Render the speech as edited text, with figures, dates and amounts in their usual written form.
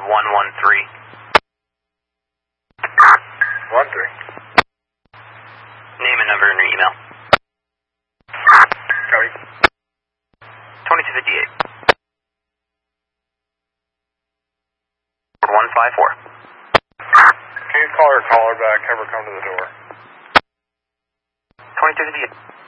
113. 13. Name and number in your email. Cody. 2258. 154. Can you call her back, have her come to the door? 2258.